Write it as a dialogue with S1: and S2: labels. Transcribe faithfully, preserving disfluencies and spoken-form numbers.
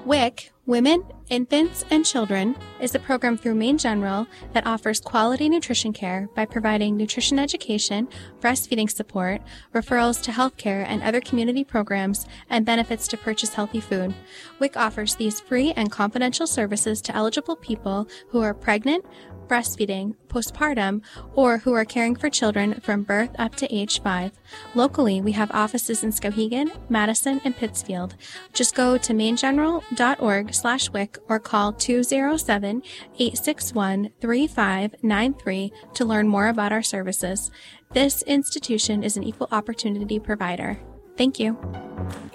S1: WIC, Women, Infants, and Children, is a program through Maine General that offers quality nutrition care by providing nutrition education, breastfeeding support, referrals to healthcare and other community programs, and benefits to purchase healthy food. WIC offers these free and confidential services to eligible people who are pregnant, breastfeeding, postpartum, or who are caring for children from birth up to age five. Locally, we have offices in Skowhegan, Madison, and Pittsfield. Just go to mainegeneral.org slash WIC or call two oh seven, eight six one, three five nine three to learn more about our services. This institution is an equal opportunity provider. Thank you.